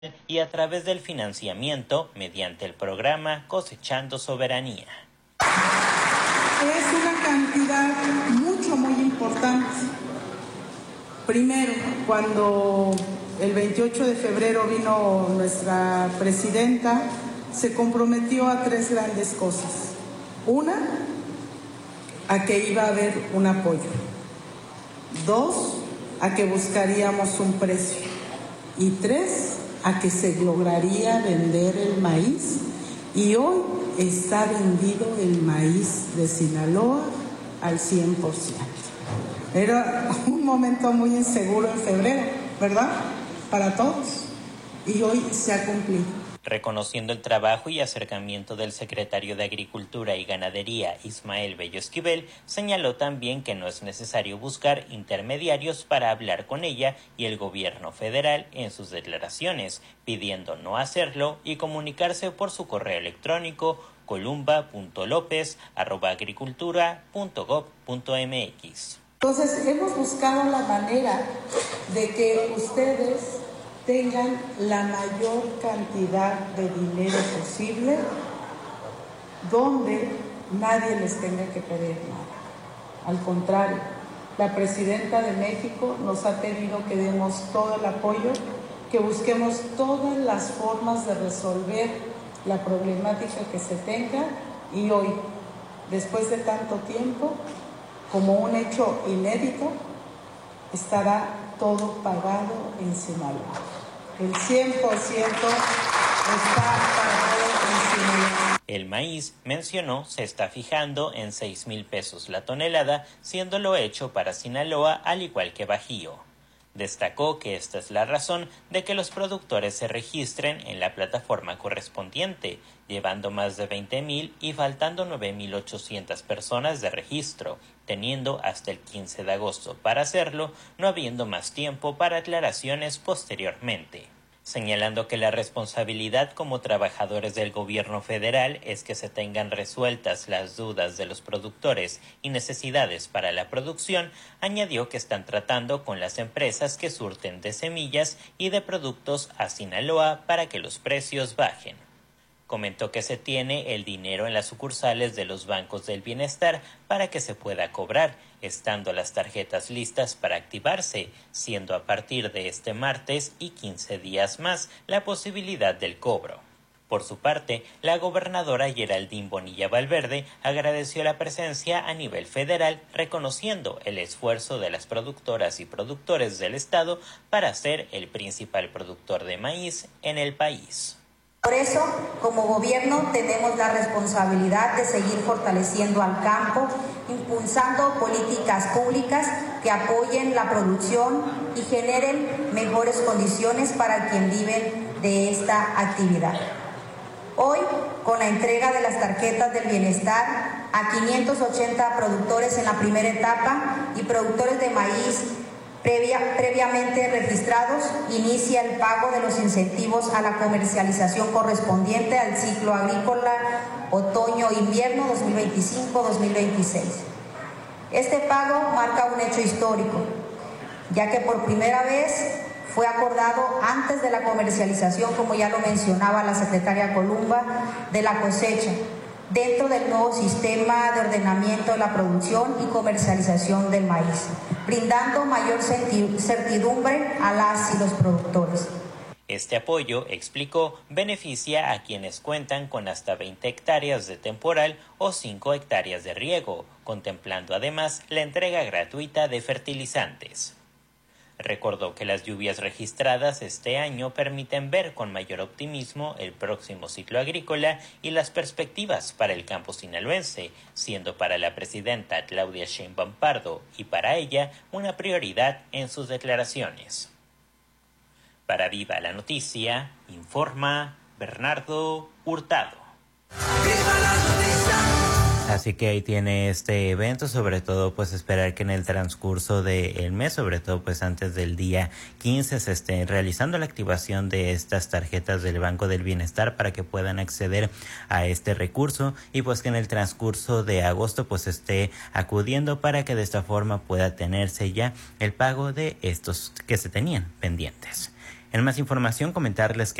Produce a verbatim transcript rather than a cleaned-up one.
y a través del financiamiento mediante el programa Cosechando Soberanía. Es una cantidad mucho, muy importante. Primero, cuando el veintiocho de febrero vino nuestra presidenta, se comprometió a tres grandes cosas. Una, a que iba a haber un apoyo. Dos, a que buscaríamos un precio. Y tres, a que se lograría vender el maíz. Y hoy está vendido el maíz de Sinaloa al cien por ciento. Era un momento muy inseguro en febrero, ¿verdad? Para todos. Y hoy se ha cumplido. Reconociendo el trabajo y acercamiento del secretario de Agricultura y Ganadería, Ismael Bello Esquivel, señaló también que no es necesario buscar intermediarios para hablar con ella y el gobierno federal en sus declaraciones, pidiendo no hacerlo y comunicarse por su correo electrónico columba punto lopez arroba agricultura punto gob punto mx. Entonces, hemos buscado la manera de que ustedes tengan la mayor cantidad de dinero posible, donde nadie les tenga que pedir nada. Al contrario, la presidenta de México nos ha pedido que demos todo el apoyo, que busquemos todas las formas de resolver la problemática que se tenga, y hoy, después de tanto tiempo, como un hecho inédito, estará todo pagado en Sinaloa. El cien por ciento está pagado en Sinaloa. El maíz, mencionó, se está fijando en seis mil pesos la tonelada, siendo lo hecho para Sinaloa al igual que Bajío. Destacó que esta es la razón de que los productores se registren en la plataforma correspondiente, llevando más de veinte mil y faltando nueve mil ochocientas personas de registro, teniendo hasta el quince de agosto para hacerlo, no habiendo más tiempo para aclaraciones posteriormente. Señalando que la responsabilidad como trabajadores del gobierno federal es que se tengan resueltas las dudas de los productores y necesidades para la producción, añadió que están tratando con las empresas que surten de semillas y de productos a Sinaloa para que los precios bajen. Comentó que se tiene el dinero en las sucursales de los bancos del bienestar para que se pueda cobrar, estando las tarjetas listas para activarse, siendo a partir de este martes y quince días más la posibilidad del cobro. Por su parte, la gobernadora Geraldine Bonilla Valverde agradeció la presencia a nivel federal, reconociendo el esfuerzo de las productoras y productores del estado para ser el principal productor de maíz en el país. Por eso, como gobierno, tenemos la responsabilidad de seguir fortaleciendo al campo, impulsando políticas públicas que apoyen la producción y generen mejores condiciones para quien vive de esta actividad. Hoy, con la entrega de las tarjetas del bienestar a quinientos ochenta productores en la primera etapa y productores de maíz Previa, previamente registrados, inicia el pago de los incentivos a la comercialización correspondiente al ciclo agrícola otoño-invierno dos mil veinticinco dos mil veintiséis. Este pago marca un hecho histórico, ya que por primera vez fue acordado antes de la comercialización, como ya lo mencionaba la secretaria Columba, de la cosecha, dentro del nuevo sistema de ordenamiento de la producción y comercialización del maíz, brindando mayor certidumbre a las y los productores. Este apoyo, explicó, beneficia a quienes cuentan con hasta veinte hectáreas de temporal o cinco hectáreas de riego, contemplando además la entrega gratuita de fertilizantes. Recordó que las lluvias registradas este año permiten ver con mayor optimismo el próximo ciclo agrícola y las perspectivas para el campo sinaloense, siendo para la presidenta Claudia Sheinbaum Pardo y para ella una prioridad en sus declaraciones. Para Viva la Noticia, informa Bernardo Hurtado. ¡Viva la noticia! Así que ahí tiene este evento, sobre todo pues esperar que en el transcurso del mes, sobre todo pues antes del día quince, se esté realizando la activación de estas tarjetas del Banco del Bienestar para que puedan acceder a este recurso y pues que en el transcurso de agosto pues esté acudiendo para que de esta forma pueda tenerse ya el pago de estos que se tenían pendientes. En más información, comentarles que